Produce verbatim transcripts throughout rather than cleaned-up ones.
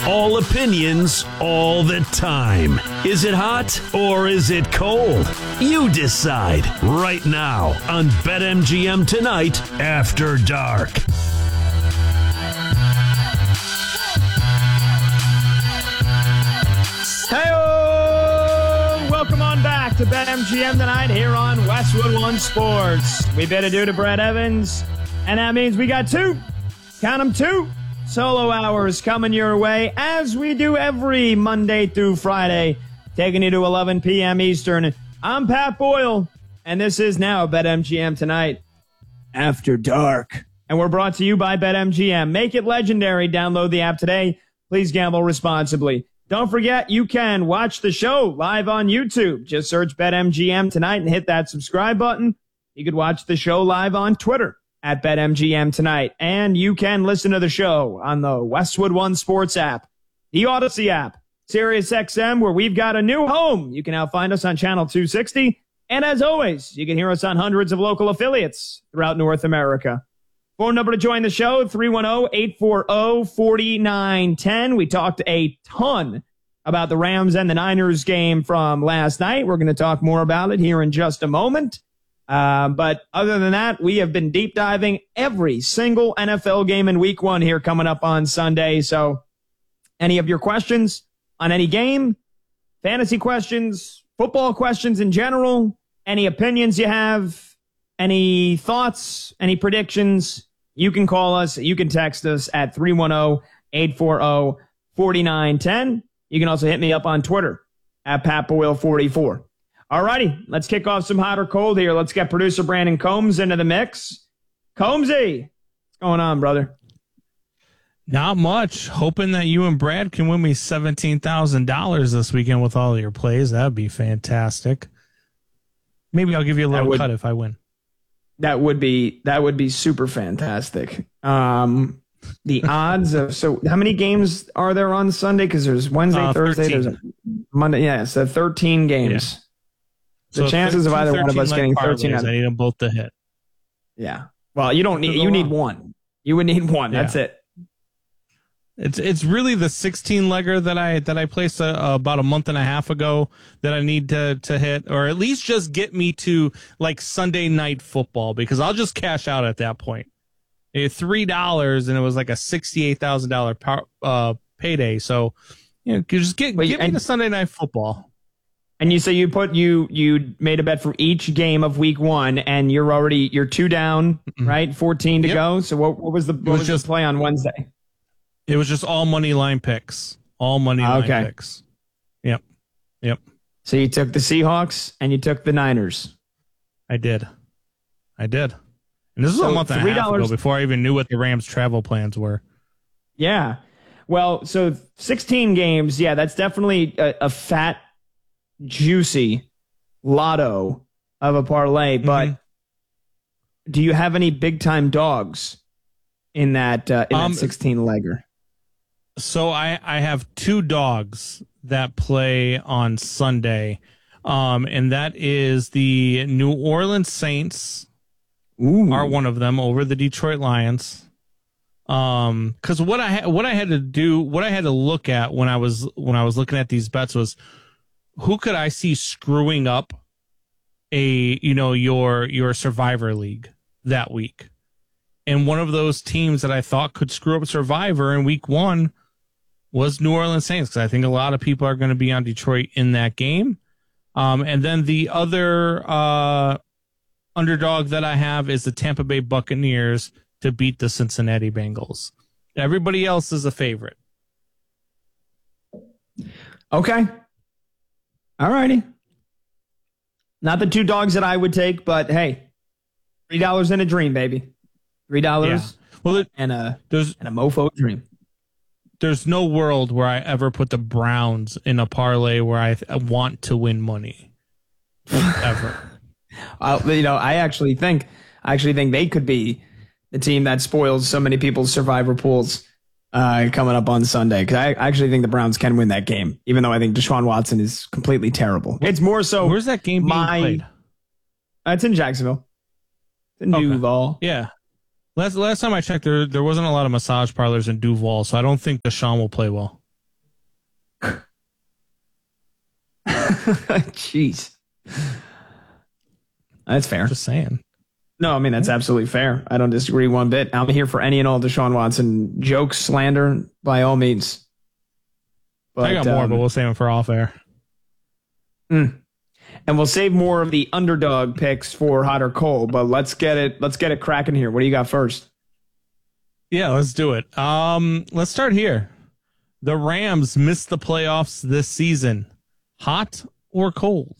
All opinions, all the time. Is it hot or is it cold? You decide right now on BetMGM Tonight After Dark. Hey-o! Welcome on back to BetMGM Tonight here on Westwood One Sports. We bid adieu to Brett Evans, and that means we got two, count them two, solo hours coming your way as we do every Monday through Friday, taking you to eleven p.m. Eastern. I'm Pat Boyle, and this is now BetMGM Tonight After Dark. And we're brought to you by BetMGM. Make it legendary. Download the app today. Please gamble responsibly. Don't forget, you can watch the show live on YouTube. Just search BetMGM Tonight and hit that subscribe button. You could watch the show live on Twitter at BetMGM Tonight. And you can listen to the show on the Westwood One Sports app, the Odyssey app, SiriusXM, where we've got a new home. You can now find us on Channel two sixty. And as always, you can hear us on hundreds of local affiliates throughout North America. Phone number to join the show, three one zero, eight four zero, four nine one zero. We talked a ton about the Rams and the Niners game from last night. We're going to talk more about it here in just a moment. Uh, but other than that, we have been deep diving every single N F L game in week one here coming up on Sunday. So any of your questions on any game, fantasy questions, football questions in general, any opinions you have, any thoughts, any predictions, you can call us. You can text us at three one zero, eight four zero, four nine one zero. You can also hit me up on Twitter at Pat Boyle forty-four. All righty, let's kick off some hot or cold here. Let's get producer Brandon Combs into the mix. Combsy, what's going on, brother? Not much. Hoping that you and Brad can win me seventeen thousand dollars this weekend with all of your plays. That'd be fantastic. Maybe I'll give you a little would, cut if I win. That would be that would be super fantastic. Um, the odds of so how many games are there on Sunday? Because there's Wednesday, uh, Thursday, thirteen. There's a Monday. Yeah, so thirteen games. Yeah. The so chances of either one of us getting thirteen. I need them both to hit. Yeah. Well, you don't need. You need one. You would need one. Yeah. That's it. It's it's really the sixteen legger that I that I placed a, about a month and a half ago that I need to to hit, or at least just get me to like Sunday Night Football, because I'll just cash out at that point. It three dollars and it was like a sixty eight thousand dollar uh, payday. So you know, just get Wait, get me to Sunday Night Football. And you say you put you you made a bet for each game of week one, and you're already you're two down, mm-hmm. right? Fourteen to yep. go. So what what was the what was, was just, the play on Wednesday? It was just all money line picks. All money line okay. picks. Yep. Yep. So you took the Seahawks and you took the Niners. I did. I did. And this was so a month and a half ago before I even knew what the Rams' travel plans were. Yeah. Well, so sixteen games. Yeah, that's definitely a, a fat, juicy lotto of a parlay. But mm-hmm. do you have any big-time dogs in that uh, in um, that sixteen-legger? So I, I have two dogs that play on Sunday, um, and that is the New Orleans Saints Ooh. are one of them over the Detroit Lions. Um, because what I ha- what I had to do, what I had to look at when I was when I was looking at these bets was who could I see screwing up a you know your your Survivor League that week. And one of those teams that I thought could screw up Survivor in week one was New Orleans Saints, because I think a lot of people are going to be on Detroit in that game. Um, and then the other uh, underdog that I have is the Tampa Bay Buccaneers to beat the Cincinnati Bengals. Everybody else is a favorite. Okay. All righty. Not the two dogs that I would take, but hey, three dollars in a dream, baby. Three dollars yeah. well, it, and a there's, and a mofo dream. There's no world where I ever put the Browns in a parlay where I th- want to win money. Ever. uh, you know, I actually think I actually think they could be the team that spoils so many people's survivor pools uh, coming up on Sunday. Because I actually think the Browns can win that game, even though I think Deshaun Watson is completely terrible. It's more so. Where's that game being my, played? Uh, it's in Jacksonville. It's in okay. Duval. Yeah. Last last time I checked, there there wasn't a lot of massage parlors in Duval, so I don't think Deshaun will play well. Jeez. That's fair. Just saying. No, I mean, that's absolutely fair. I don't disagree one bit. I'm here for any and all Deshaun Watson jokes, slander, by all means. But, I got more, um, but we'll save them for off air. Mm. And we'll save more of the underdog picks for hot or cold, but let's get it let's get it cracking here. What do you got first? Yeah, let's do it. Um, let's start here. The Rams missed the playoffs this season. Hot or cold?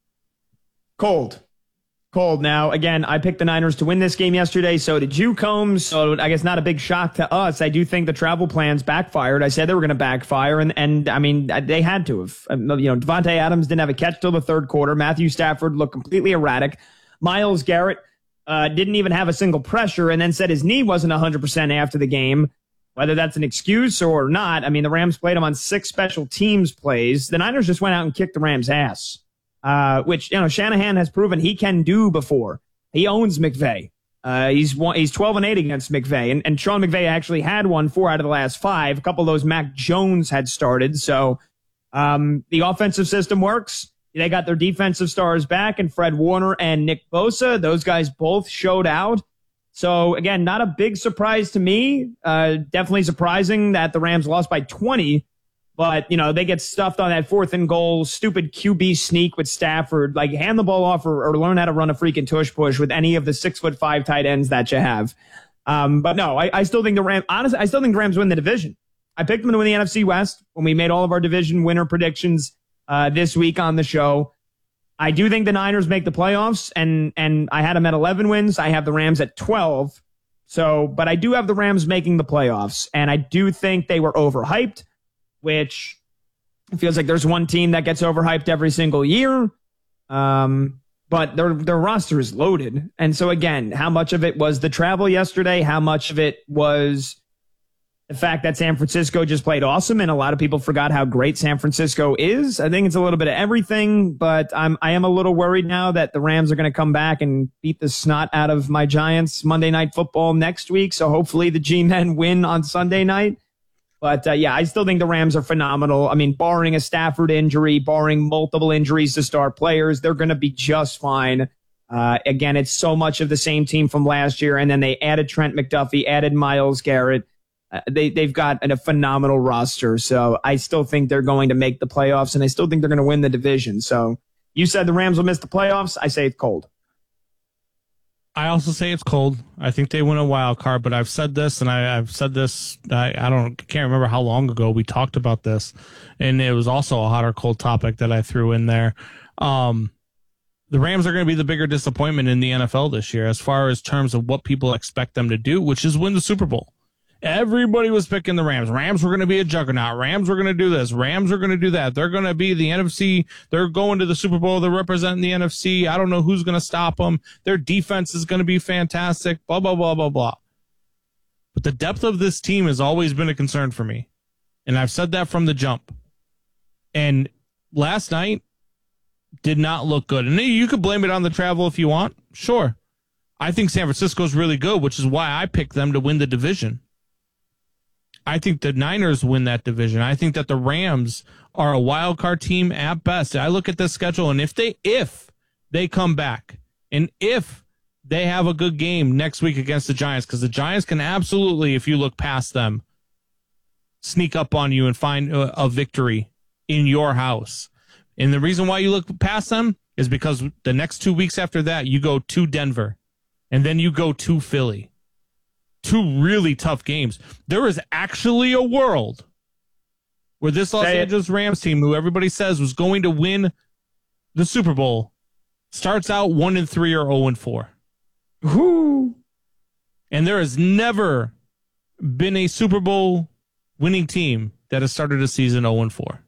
Cold. Cold. Now, again, I picked the Niners to win this game yesterday. So did you, Combs. So I guess not a big shock to us. I do think the travel plans backfired. I said they were going to backfire, and, and I mean, they had to have. You know, Devontae Adams didn't have a catch till the third quarter. Matthew Stafford looked completely erratic. Myles Garrett uh, didn't even have a single pressure, and then said his knee wasn't one hundred percent after the game. Whether that's an excuse or not, I mean, the Rams played him on six special teams plays. The Niners just went out and kicked the Rams' ass. Uh, which, you know, Shanahan has proven he can do before. He owns McVay. Uh, he's one, he's twelve and eight against McVay, and, and Sean McVay actually had won four out of the last five. A couple of those Mac Jones had started. So, um, the offensive system works. They got their defensive stars back, and Fred Warner and Nick Bosa. Those guys both showed out. So again, not a big surprise to me. Uh, definitely surprising that the Rams lost by twenty. But, you know, they get stuffed on that fourth and goal, stupid Q B sneak with Stafford. Like, hand the ball off or, or learn how to run a freaking tush push with any of the six foot five tight ends that you have. Um, but no, I, I still think the Rams, honestly, I still think the Rams win the division. I picked them to win the N F C West when we made all of our division winner predictions uh, this week on the show. I do think the Niners make the playoffs, and, and I had them at eleven wins. I have the Rams at twelve. So, but I do have the Rams making the playoffs, and I do think they were overhyped, which feels like there's one team that gets overhyped every single year. Um, but their their roster is loaded. And so, again, how much of it was the travel yesterday? How much of it was the fact that San Francisco just played awesome and a lot of people forgot how great San Francisco is? I think it's a little bit of everything, but I'm, I am a little worried now that the Rams are going to come back and beat the snot out of my Giants Monday Night Football next week. So hopefully the G-Men win on Sunday night. But, uh, yeah, I still think the Rams are phenomenal. I mean, barring a Stafford injury, barring multiple injuries to star players, they're going to be just fine. Uh, again, it's so much of the same team from last year. And then they added Trent McDuffie, added Myles Garrett. Uh, they, they've got a phenomenal roster. So I still think they're going to make the playoffs, and I still think they're going to win the division. So you said the Rams will miss the playoffs. I say it's cold. I also say it's cold. I think they win a wild card, but I've said this, and I, I've said this. I, I don't can't remember how long ago we talked about this, and it was also a hot or cold topic that I threw in there. Um, the Rams are going to be the bigger disappointment in the N F L this year, as far as terms of what people expect them to do, which is win the Super Bowl. Everybody was picking the Rams. Rams were going to be a juggernaut. Rams were going to do this. Rams were going to do that. They're going to be the N F C. They're going to the Super Bowl. They're representing the N F C. I don't know who's going to stop them. Their defense is going to be fantastic, blah, blah, blah, blah, blah. But the depth of this team has always been a concern for me. And I've said that from the jump. And last night did not look good. And you could blame it on the travel if you want. Sure. I think San Francisco is really good, which is why I picked them to win the division. I think the Niners win that division. I think that the Rams are a wild card team at best. I look at this schedule, and if they if they come back, and if they have a good game next week against the Giants, because the Giants can absolutely, if you look past them, sneak up on you and find a, a victory in your house. And the reason why you look past them is because the next two weeks after that, you go to Denver, and then you go to Philly. Two really tough games. There is actually a world where this Los Angeles Rams team, who everybody says was going to win the Super Bowl, starts out one and three or zero and four. Whoo! And there has never been a Super Bowl winning team that has started a season zero and four.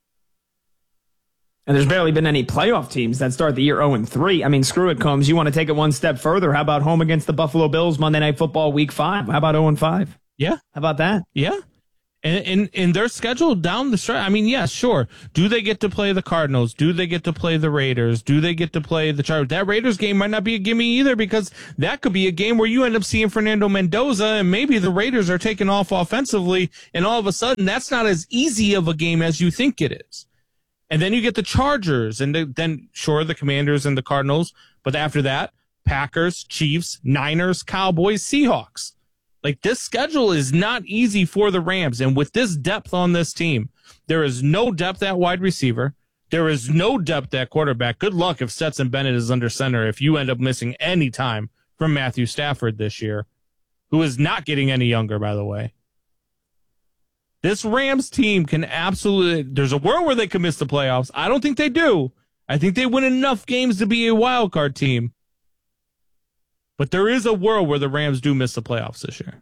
And there's barely been any playoff teams that start the year oh and three. I mean, screw it, Combs. You want to take it one step further. How about home against the Buffalo Bills Monday Night Football week five? How about oh and five? Yeah. How about that? Yeah. And, and, and they're scheduled down the stretch. I mean, yeah, sure. Do they get to play the Cardinals? Do they get to play the Raiders? Do they get to play the Chargers? That Raiders game might not be a gimme either, because that could be a game where you end up seeing Fernando Mendoza, and maybe the Raiders are taking off offensively, and all of a sudden that's not as easy of a game as you think it is. And then you get the Chargers, and the, then, sure, the Commanders and the Cardinals. But after that, Packers, Chiefs, Niners, Cowboys, Seahawks. Like, this schedule is not easy for the Rams. And with this depth on this team, there is no depth at wide receiver. There is no depth at quarterback. Good luck if Stetson Bennett is under center if you end up missing any time from Matthew Stafford this year, who is not getting any younger, by the way. This Rams team can absolutely, there's a world where they can miss the playoffs. I don't think they do. I think they win enough games to be a wild card team. But there is a world where the Rams do miss the playoffs this year.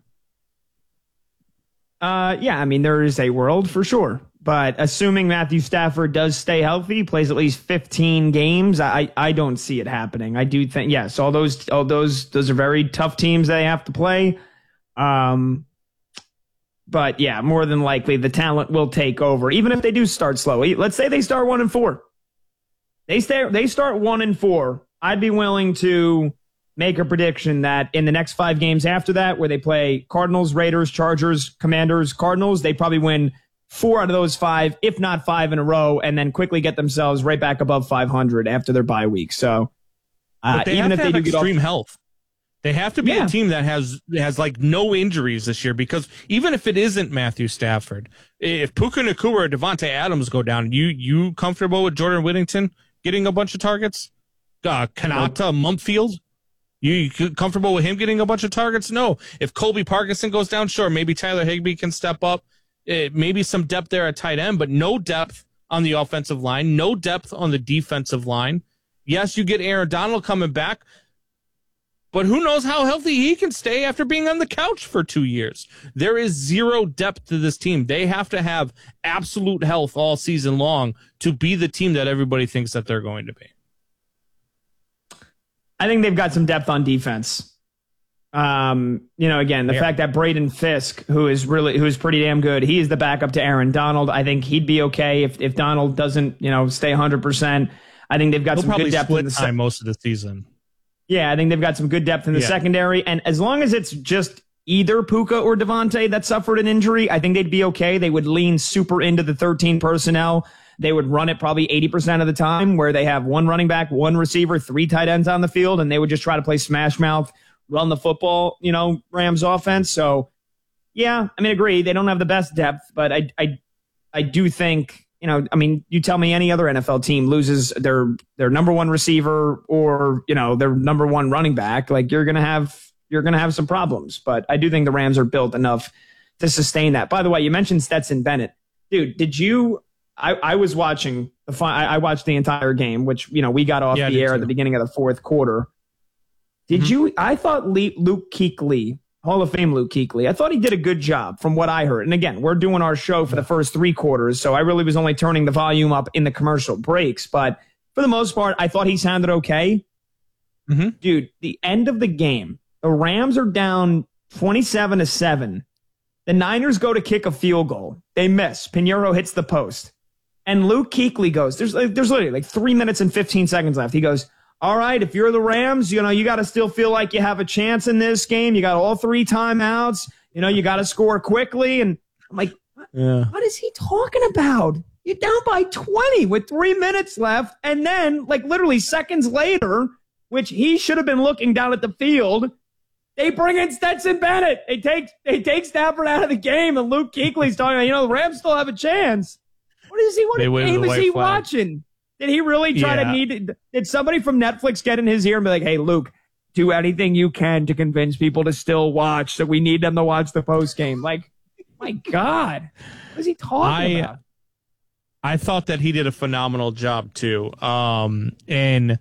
Uh, yeah, I mean, there is a world for sure. But assuming Matthew Stafford does stay healthy, plays at least fifteen games, I I don't see it happening. I do think, yes, all those all those those are very tough teams they have to play. Um, but yeah, more than likely the talent will take over, even if they do start slow. Let's say they start one and four. They stay they start one and four. I'd be willing to make a prediction that in the next five games after that, where they play Cardinals, Raiders, Chargers, Commanders, Cardinals, they probably win four out of those five, if not five in a row, and then quickly get themselves right back above five hundred after their bye week. So uh, they even have if to they have do extreme get off, health, they have to be yeah. a team that has has like no injuries this year. Because even if it isn't Matthew Stafford, if Puka Nacua or Devontae Adams go down, you you comfortable with Jordan Whittington getting a bunch of targets? Uh, Kanata, Mumpfield, you, you comfortable with him getting a bunch of targets? No. If Colby Parkinson goes down, sure, maybe Tyler Higbee can step up. It, maybe some depth there at tight end, but no depth on the offensive line, no depth on the defensive line. Yes, you get Aaron Donald coming back, but who knows how healthy he can stay after being on the couch for two years. There is zero depth to this team. They have to have absolute health all season long to be the team that everybody thinks that they're going to be. I think they've got some depth on defense. Um, you know, again, the yeah. fact that Braden Fisk, who is really, who is pretty damn good, he is the backup to Aaron Donald. I think he'd be okay if, if Donald doesn't, you know, stay one hundred percent. I think they've got He'll some probably good depth split in the time most of the season. Yeah, I think they've got some good depth in the yeah. secondary. And as long as it's just either Puka or Devontae that suffered an injury, I think they'd be okay. They would lean super into the thirteen personnel. They would run it probably eighty percent of the time, where they have one running back, one receiver, three tight ends on the field, and they would just try to play smash mouth, run the football, you know, Rams offense. So, yeah, I mean, agree. They don't have the best depth, but I, I, I do think, you know, I mean, you tell me any other N F L team loses their their number one receiver or, you know, their number one running back, like you're gonna have you're gonna have some problems. But I do think the Rams are built enough to sustain that. By the way, you mentioned Stetson Bennett, dude. Did you? I, I was watching the fi- I watched the entire game, which, you know, we got off yeah, the air too. at the beginning of the fourth quarter. Did mm-hmm. you? I thought Lee, Luke Kuechly, Hall of Fame Luke Kuechly, I thought he did a good job from what I heard. And again, we're doing our show for the first three quarters, so I really was only turning the volume up in the commercial breaks. But for the most part, I thought he sounded okay. Mm-hmm. Dude, the end of the game, the Rams are down twenty-seven to seven. The Niners go to kick a field goal. They miss. Pinheiro hits the post. And Luke Kuechly goes, there's, there's literally like three minutes and fifteen seconds left. He goes, all right, if you're the Rams, you know, you got to still feel like you have a chance in this game. You got all three timeouts. You know, you got to score quickly. And I'm like, what, yeah. what is he talking about? You're down by twenty with three minutes left. And then, like, literally seconds later, which he should have been looking down at the field, they bring in Stetson Bennett. They take, they take Stafford out of the game. And Luke Kuechly's talking about, you know, the Rams still have a chance. What is he? What game is he flag. watching? Did he really try yeah. to need? Did somebody from Netflix get in his ear and be like, "Hey, Luke, do anything you can to convince people to still watch? So we need them to watch the post game." Like, my God, what is he talking I, about? I thought that he did a phenomenal job too. Um, and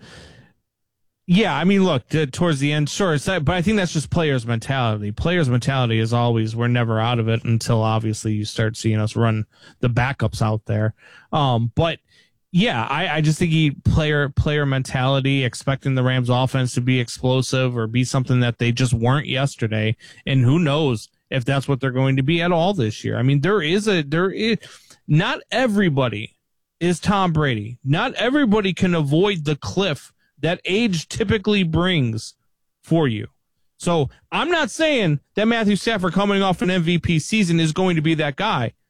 yeah, I mean, look, t- towards the end, sure, it's that, but I think that's just players' mentality. Players' mentality is always, we're never out of it until obviously you start seeing us run the backups out there. Um, but yeah, I, I just think he player player mentality, expecting the Rams offense to be explosive or be something that they just weren't yesterday. And who knows if that's what they're going to be at all this year. I mean, there is a, there is, not everybody is Tom Brady. Not everybody can avoid the cliff that age typically brings for you. So I'm not saying that Matthew Stafford coming off an M V P season is going to be that guy.